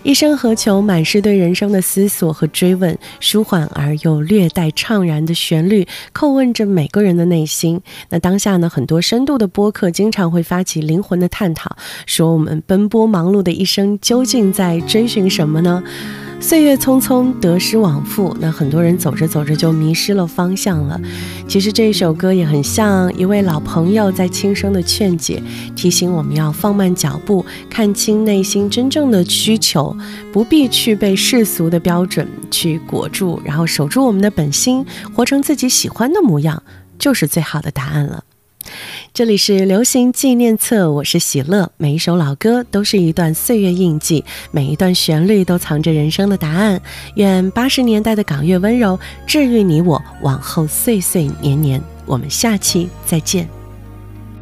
一生何求，满是对人生的思索和追问，舒缓而又略带怅然的旋律叩问着每个人的内心。那当下呢，很多深度的播客经常会发起灵魂的探讨，说我们奔波忙碌的一生究竟在追寻什么呢？岁月匆匆，得失往复，那很多人走着走着就迷失了方向了。其实这一首歌也很像一位老朋友在轻声的劝解，提醒我们要放慢脚步，看清内心真正的需求，不必去被世俗的标准去裹住，然后守住我们的本心，活成自己喜欢的模样，就是最好的答案了。这里是流行纪念册，我是喜乐。每一首老歌都是一段岁月印记，每一段旋律都藏着人生的答案。愿80年代的港乐温柔治愈你我，往后岁岁年年。我们下期再见。